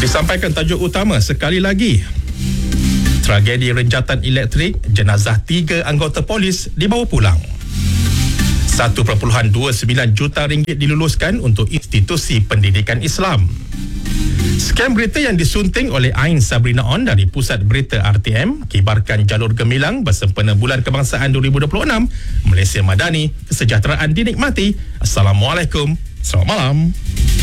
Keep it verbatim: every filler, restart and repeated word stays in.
Disampaikan tajuk utama sekali lagi. Tragedi renjatan elektrik, jenazah tiga anggota polis dibawa pulang. satu perpuluhan dua sembilan juta ringgit diluluskan untuk institusi pendidikan Islam. Skam berita yang disunting oleh Ain Sabrina On dari Pusat Berita R T M, kibarkan jalur gemilang bersempena Bulan Kebangsaan dua ribu dua puluh enam, Malaysia Madani, kesejahteraan dinikmati. Assalamualaikum, selamat malam.